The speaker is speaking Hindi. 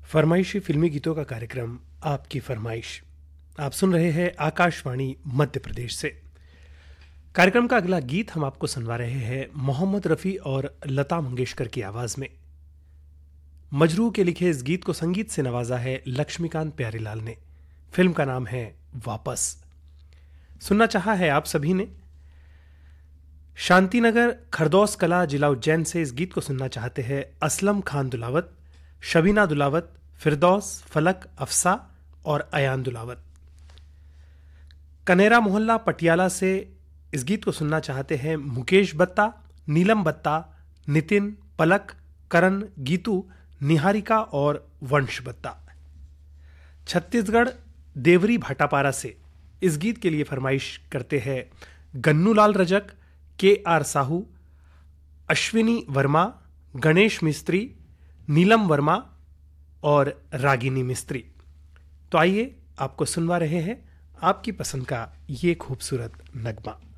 फरमाइशी फिल्मी गीतों का कार्यक्रम आपकी फरमाइश आप सुन रहे हैं आकाशवाणी मध्य प्रदेश से। कार्यक्रम का अगला गीत हम आपको सुनवा रहे हैं मोहम्मद रफ़ी और लता मंगेशकर की आवाज में। मजरू के लिखे इस गीत को संगीत से नवाजा है लक्ष्मीकांत प्यारीलाल ने। फिल्म का नाम है वापस। सुनना चाहा है आप सभी ने। शांतिनगर खरदौस कला जिला उज्जैन से इस गीत को सुनना चाहते हैं असलम खान दुलावत, शबीना दुलावत, फिरदौस, फलक, अफसा और अयान दुलावत। कनेरा मोहल्ला पटियाला से इस गीत को सुनना चाहते हैं मुकेश बत्ता, नीलम बत्ता, नितिन, पलक, करण, गीतू, निहारिका और वंश बत्ता। छत्तीसगढ़ देवरी भाटापारा से इस गीत के लिए फरमाइश करते हैं गन्नूलाल रजक, के.आर. साहू, अश्विनी वर्मा, गणेश मिस्त्री, नीलम वर्मा और रागिनी मिस्त्री। तो आइए आपको सुनवा रहे हैं आपकी पसंद का ये खूबसूरत नगमा।